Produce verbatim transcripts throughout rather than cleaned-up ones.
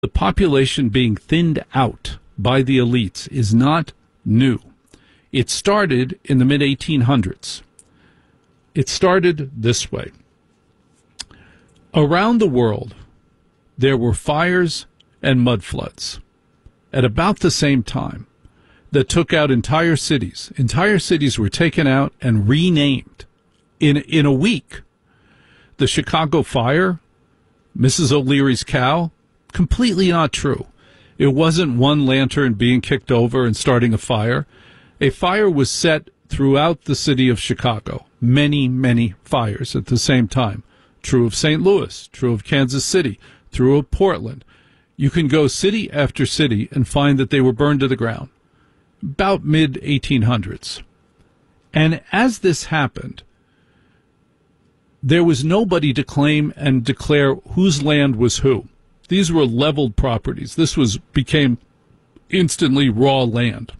The population being thinned out by the elites is not new. It started in the mid eighteen hundreds. It started this way. Around the world, there were fires and mud floods at about the same time that took out entire cities. Entire cities were taken out and renamed in in a week. The Chicago fire, Missus O'Leary's cow, completely not true. It wasn't one lantern being kicked over and starting a fire. A fire was set throughout the city of Chicago. Many, many fires at the same time. True of Saint Louis, true of Kansas City, true of Portland. You can go city after city and find that they were burned to the ground. About mid eighteen hundreds. And as this happened, there was nobody to claim and declare whose land was who. These were leveled properties. This was became instantly raw land.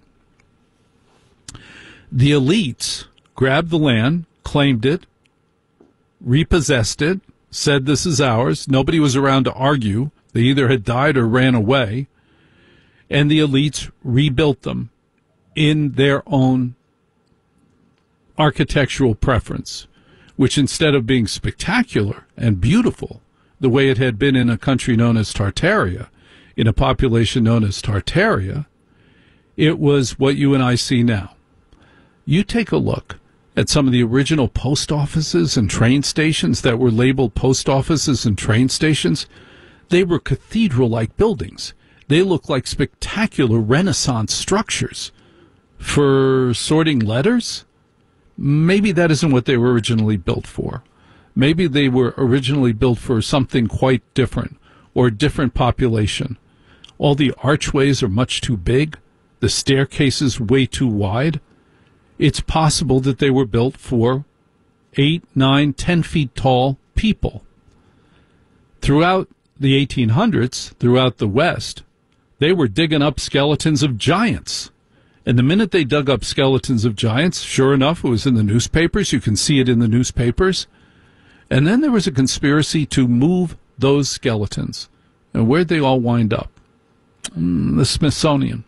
The elites grabbed the land, claimed it, repossessed it, said this is ours. Nobody was around to argue. They either had died or ran away. And the elites rebuilt them in their own architectural preference, which instead of being spectacular and beautiful, the way it had been in a country known as Tartaria, in a population known as Tartaria, it was what you and I see now. You take a look at some of the original post offices and train stations that were labeled post offices and train stations. They were cathedral-like buildings. They look like spectacular Renaissance structures for sorting letters. Maybe that isn't what they were originally built for. Maybe they were originally built for something quite different or a different population. All the archways are much too big. The staircases way too wide. It's possible that they were built for eight, nine, ten feet tall people. Throughout the eighteen hundreds, throughout the West, they were digging up skeletons of giants. And the minute they dug up skeletons of giants, sure enough, it was in the newspapers. You can see it in the newspapers. And then there was a conspiracy to move those skeletons. And where'd they all wind up? Mm, the Smithsonian.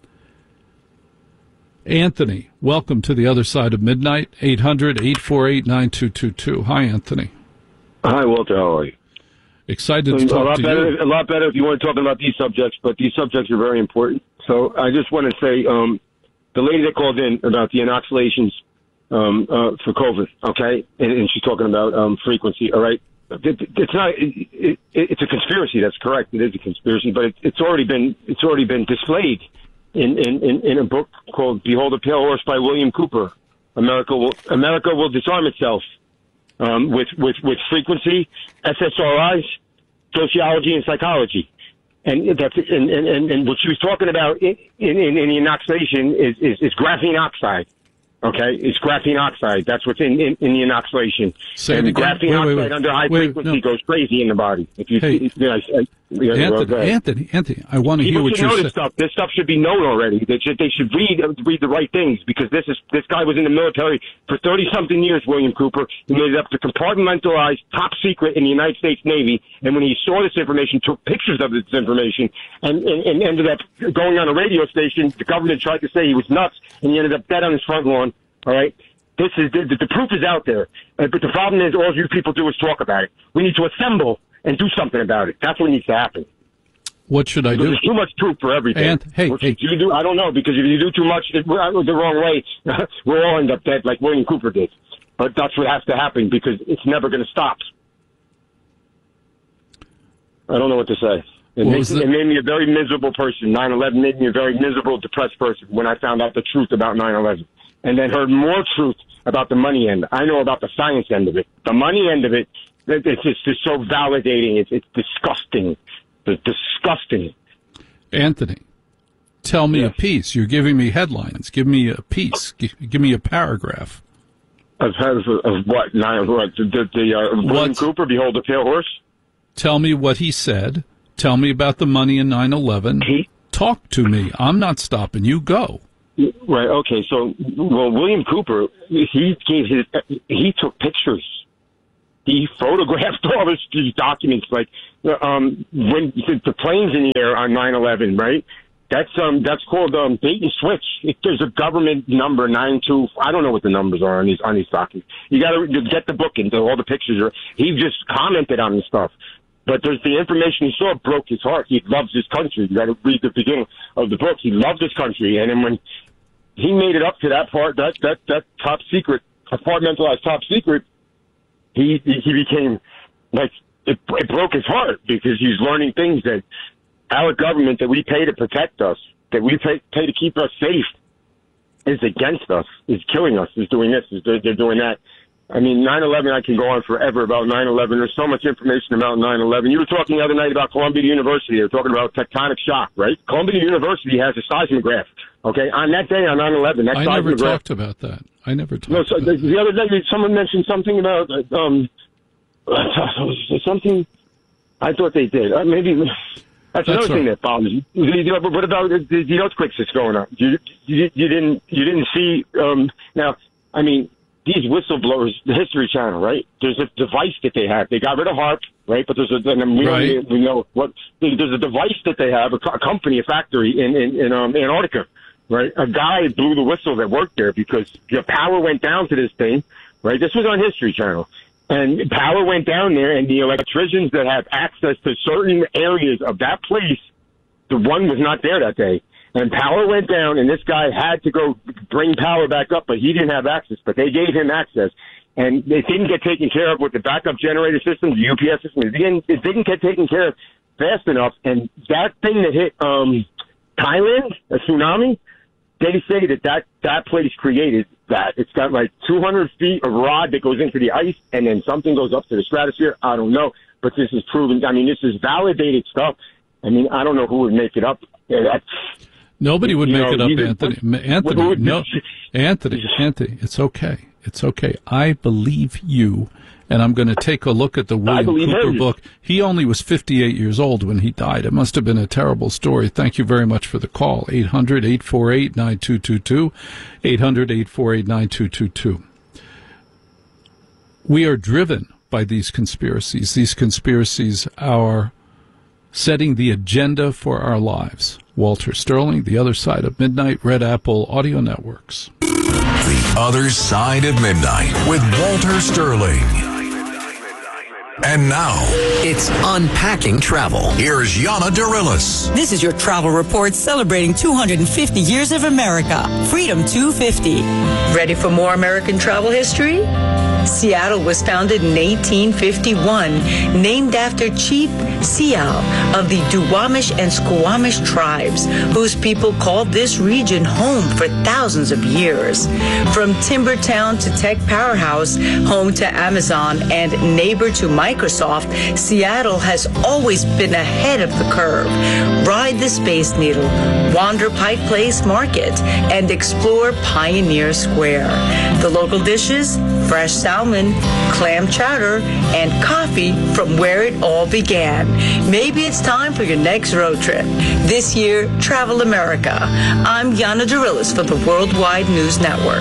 Anthony, welcome to the other side of midnight, eight hundred, eight four eight, nine two two two. Hi, Anthony. Hi, Walter. How are you? Excited to talk a lot to better, you. A lot better if you weren't talking about these subjects, but these subjects are very important. So I just want to say, um, the lady that called in about the inoxulations um, uh, for COVID, okay, and, and she's talking about um, frequency, all right? It, it's not. It, it, it's a conspiracy. That's correct. It is a conspiracy, but it, it's already been. It's already been displayed in, in, in, in a book called "Behold a Pale Horse" by William Cooper. America will America will disarm itself um, with with with frequency, S S R Is, sociology, and psychology. And that's and, and, and what she was talking about in, in, in the inoculation is, is, is graphene oxide. Okay, it's graphene oxide. That's what's in, in, in the inoculation. Say and it again. graphene wait, oxide wait, wait. under high wait, frequency no. goes crazy in the body. If you, hey, you know, I, yeah, Anthony, well, Anthony, Anthony, I want to hear People what should you're know saying. this stuff. This stuff should be known already. They should, they should read read the right things, because this is this guy was in the military for thirty something years. William Cooper. He made it up to compartmentalize, top secret in the United States Navy. And when he saw this information, took pictures of this information, and, and, and ended up going on a radio station. The government tried to say he was nuts, and he ended up dead on his front lawn. All right. This is the, the proof is out there, uh, but the problem is all you people do is talk about it. We need to assemble and do something about it. That's what needs to happen. What should I do? There's too much truth for everything. And, hey, what hey. you do, I don't know, because if you do too much it, the wrong way, we'll all end up dead like William Cooper did. But that's what has to happen, because it's never going to stop. I don't know what to say. It made, it made me a very miserable person. nine eleven made me a very miserable, depressed person when I found out the truth about nine eleven. And then heard more truth about the money end. I know about the science end of it. The money end of it, it's just it's so validating. It's, it's disgusting. It's disgusting. Anthony, tell me yes. a piece. You're giving me headlines. Give me a piece. Give, give me a paragraph. Of, of, of what? Nine, what? The, the, the uh, William Cooper, Behold a Pale Horse? Tell me what he said. Tell me about the money in nine eleven. He, Talk to me. I'm not stopping you. Go. Right. Okay. So, well, William Cooper, he gave his, he took pictures he photographed all this, these documents, like um, when the, the planes in the air on nine eleven, right? That's um that's called um bait and switch. If there's a government number nine two, I don't know what the numbers are on these on these documents. You got to get the book and all the pictures are. He just commented on the stuff, but there's the information he saw broke his heart. He loves his country. You got to read the beginning of the book. He loved his country, and then when he made it up to that part, that that that top secret, compartmentalized top secret, he he became like it, it broke his heart because he's learning things that our government that we pay to protect us, that we pay, pay to keep us safe, is against us, is killing us, is doing this, is they're, they're doing that. I mean, nine eleven, I can go on forever about nine eleven. There's so much information about nine eleven. You were talking the other night about Columbia University. They were talking about tectonic shock, right? Columbia University has a seismograph, okay? On that day, on nine eleven, that I seismograph... never talked about that. I never talked no, so about the, that. The other day, someone mentioned something about um, something... I thought they did. Uh, maybe... That's, That's another right. thing that bothers you. What about the, the earthquakes that's going on? You, you, you didn't you didn't see um, now. I mean, these whistleblowers, the History Channel, right? There's a device that they have. They got rid of HAARP, right? But there's a and we, right. don't, we know what there's a device that they have, a, a company, a factory in in, in um, Antarctica, right? A guy blew the whistle that worked there because the power went down to this thing, right? This was on History Channel. And power went down there, and the electricians that have access to certain areas of that place, the one was not there that day. And power went down, and this guy had to go bring power back up, but he didn't have access. But they gave him access. And it didn't get taken care of with the backup generator system, the U P S system. It didn't, it didn't get taken care of fast enough. And that thing that hit um, Thailand, a tsunami, they say that, that that place created that. It's got like two hundred feet of rod that goes into the ice, and then something goes up to the stratosphere. I don't know, but this is proven. I mean, this is validated stuff. I mean, I don't know who would make it up. That's, Nobody would make know, it up, either, Anthony. Anthony, would, no, Anthony, Anthony, it's okay. It's okay. I believe you, and I'm going to take a look at the William Cooper him. book. He only was fifty-eight years old when he died. It must have been a terrible story. Thank you very much for the call. eight hundred, eight four eight, nine two two two, eight hundred, eight four eight, nine two two two. We are driven by these conspiracies. These conspiracies are setting the agenda for our lives. Walter Sterling, The Other Side of Midnight, Red Apple Audio Networks. The Other Side of Midnight with Walter Sterling. And now, it's Unpacking Travel. Here's Yana Dirilis. This is your travel report celebrating two hundred fifty years of America. Freedom two fifty. Ready for more American travel history? Seattle was founded in eighteen fifty-one, named after Chief Sial of the Duwamish and Squamish tribes, whose people called this region home for thousands of years. From timber town to tech powerhouse, home to Amazon and neighbor to Microsoft, Seattle has always been ahead of the curve. Ride the Space Needle, wander Pike Place Market, and explore Pioneer Square. The local dishes, fresh salmon, clam chowder, and coffee from where it all began. Maybe it's time for your next road trip. This year, Travel America. I'm Yana Dirilis for the Worldwide News Network.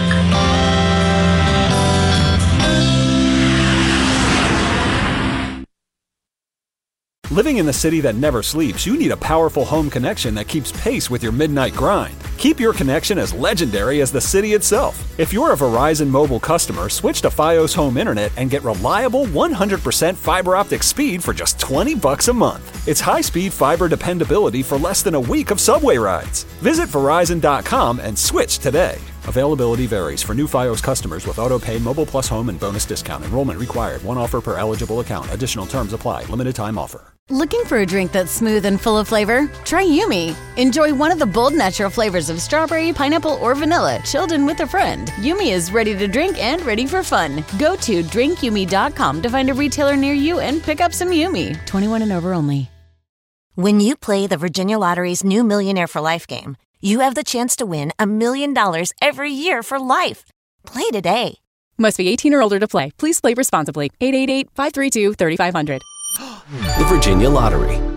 Living in the city that never sleeps, you need a powerful home connection that keeps pace with your midnight grind. Keep your connection as legendary as the city itself. If you're a Verizon mobile customer, switch to Fios Home Internet and get reliable one hundred percent fiber optic speed for just twenty bucks a month. It's high-speed fiber dependability for less than a week of subway rides. Visit Verizon dot com and switch today. Availability varies for new Fios customers with auto-pay, Mobile Plus Home, and bonus discount. Enrollment required. One offer per eligible account. Additional terms apply. Limited time offer. Looking for a drink that's smooth and full of flavor? Try Yumi. Enjoy one of the bold natural flavors of strawberry, pineapple, or vanilla, chilled in with a friend. Yumi is ready to drink and ready for fun. Go to drink yumi dot com to find a retailer near you and pick up some Yumi. twenty-one and over only. When you play the Virginia Lottery's new Millionaire for Life game, you have the chance to win a million dollars every year for life. Play today. Must be eighteen or older to play. Please play responsibly. eight eight eight, five three two, three five zero zero. The Virginia Lottery.